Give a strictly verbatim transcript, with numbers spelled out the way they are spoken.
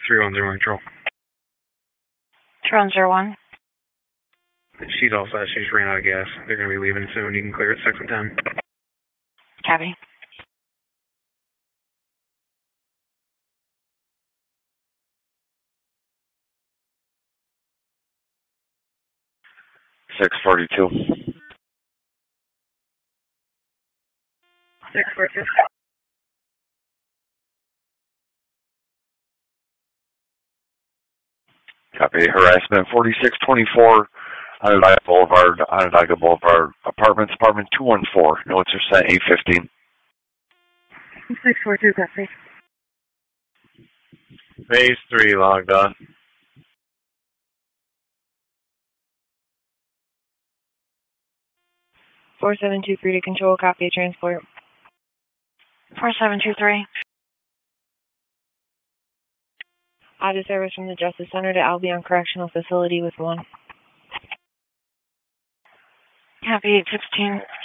three one zero one control. three one zero one. She's all set. She just ran out of gas. They're going to be leaving soon. You can clear it six and ten. Copy. six forty-two. six forty-two. Copy. Harassment forty-six twenty-four, Onondaga Boulevard, Onondaga Boulevard, Apartments, Apartment two one four. No intercept, eight fifteen. six forty-two, copy. Phase three logged on. four seven two three to control, copy transport. four seven two three. Out of service from the Justice Center to Albion Correctional Facility with one. Copy eight sixteen.